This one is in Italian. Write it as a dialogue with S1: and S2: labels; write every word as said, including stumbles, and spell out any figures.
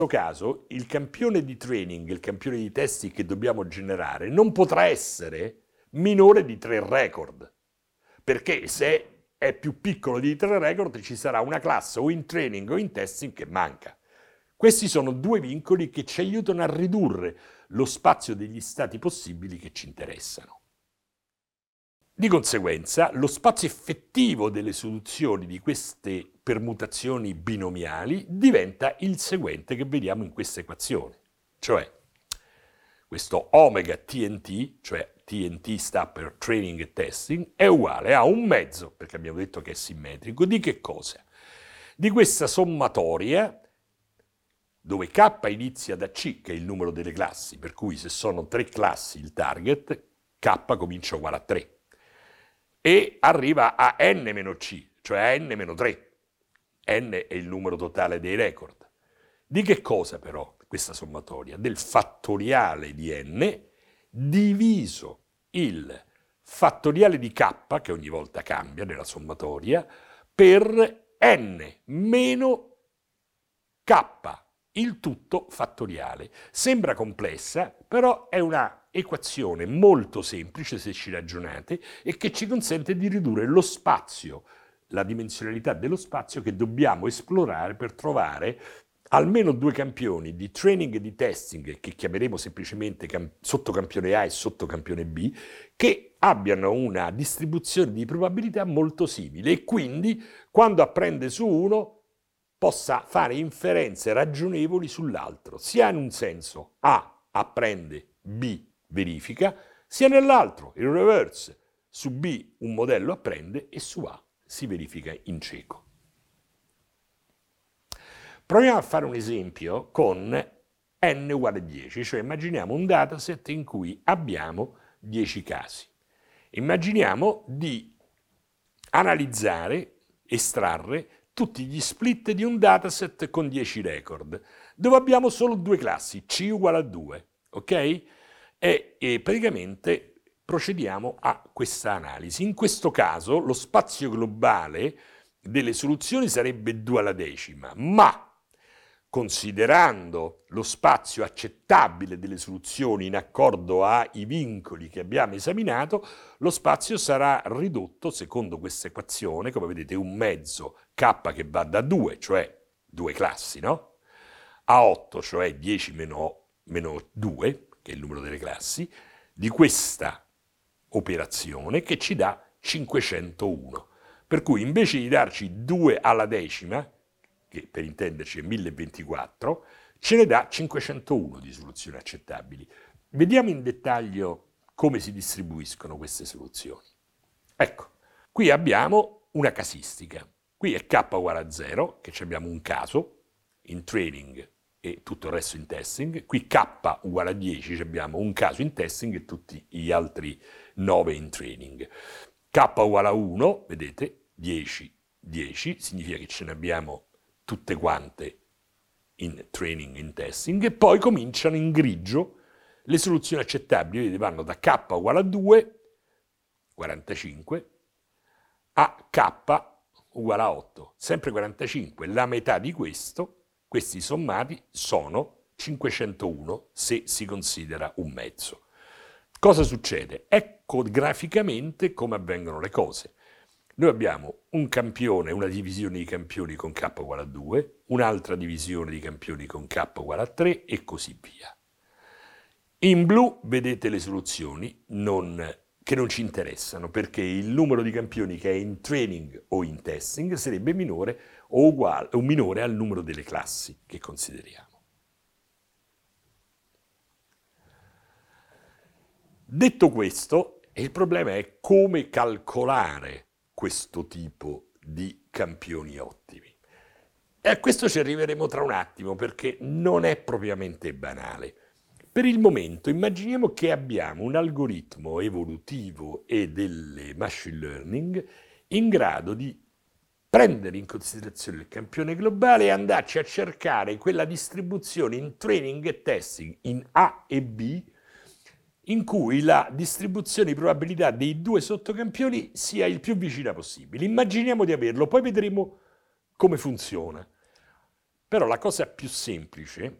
S1: caso il campione di training, il campione di testing che dobbiamo generare non potrà essere minore di tre record, perché se è più piccolo di tre record ci sarà una classe o in training o in testing che manca. Questi sono due vincoli che ci aiutano a ridurre lo spazio degli stati possibili che ci interessano. Di conseguenza, lo spazio effettivo delle soluzioni di queste permutazioni binomiali diventa il seguente che vediamo in questa equazione, cioè questo omega T N T, cioè T N T sta per training e testing, è uguale a un mezzo, perché abbiamo detto che è simmetrico, di che cosa? Di questa sommatoria, dove K inizia da C, che è il numero delle classi, per cui se sono tre classi il target, K comincia uguale a tre. E arriva a n meno c, cioè a n meno tre. N è il numero totale dei record. Di che cosa però questa sommatoria? Del fattoriale di n diviso il fattoriale di k, che ogni volta cambia nella sommatoria, per n meno k, il tutto fattoriale. Sembra complessa, però è una equazione molto semplice se ci ragionate e che ci consente di ridurre lo spazio, la dimensionalità dello spazio che dobbiamo esplorare per trovare almeno due campioni di training e di testing, che chiameremo semplicemente sottocampione A e sottocampione B, che abbiano una distribuzione di probabilità molto simile e quindi quando apprende su uno possa fare inferenze ragionevoli sull'altro, sia in un senso A apprende, B verifica, sia nell'altro, il reverse, su B un modello apprende e su A si verifica in cieco. Proviamo a fare un esempio con n uguale a dieci, cioè immaginiamo un dataset in cui abbiamo dieci casi. Immaginiamo di analizzare, estrarre tutti gli split di un dataset con dieci record, dove abbiamo solo due classi, C uguale a due, ok? E, e praticamente procediamo a questa analisi. In questo caso lo spazio globale delle soluzioni sarebbe due alla decima, ma considerando lo spazio accettabile delle soluzioni in accordo ai vincoli che abbiamo esaminato, lo spazio sarà ridotto, secondo questa equazione, come vedete, un mezzo k che va da due, cioè due classi, no? A otto, cioè dieci meno, meno due, che è il numero delle classi, di questa operazione che ci dà cinquecentouno. Per cui invece di darci due alla decima, che per intenderci è mille ventiquattro, ce ne dà cinquecentouno di soluzioni accettabili. Vediamo in dettaglio come si distribuiscono queste soluzioni. Ecco, qui abbiamo una casistica. Qui è k uguale a zero, che abbiamo un caso in training e tutto il resto in testing. Qui k uguale a dieci, abbiamo un caso in testing e tutti gli altri nove in training. K uguale a uno, vedete, dieci, dieci, significa che ce ne abbiamo tutte quante in training, in testing, e poi cominciano in grigio le soluzioni accettabili, vedete, vanno da k uguale a due, quarantacinque, a k uguale a otto, sempre quarantacinque, la metà di questo, questi sommati sono cinquecentouno se si considera un mezzo. Cosa succede? Ecco graficamente come avvengono le cose. Noi abbiamo un campione, una divisione di campioni con k uguale a due, un'altra divisione di campioni con k uguale a tre e così via. In blu vedete le soluzioni non, che non ci interessano, perché il numero di campioni che è in training o in testing sarebbe minore o uguale o minore al numero delle classi che consideriamo. Detto questo, il problema è come calcolare questo tipo di campioni ottimi. E a questo ci arriveremo tra un attimo, perché non è propriamente banale. Per il momento immaginiamo che abbiamo un algoritmo evolutivo e delle machine learning in grado di prendere in considerazione il campione globale e andarci a cercare quella distribuzione in training e testing in A e B in cui la distribuzione di probabilità dei due sottocampioni sia il più vicina possibile. Immaginiamo di averlo, poi vedremo come funziona. Però la cosa più semplice